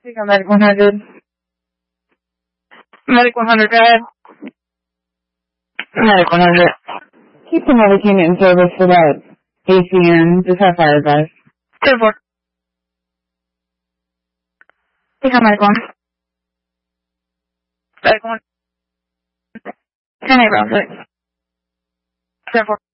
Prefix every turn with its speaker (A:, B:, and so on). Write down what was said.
A: Take on Medic 100. Medic 100, go ahead. Medic 100. Keep the medic unit in service for that ACN. Just have fire advice. 2-4. Take on Medic 1. Medic 1. 10-8 round 6. 10-4.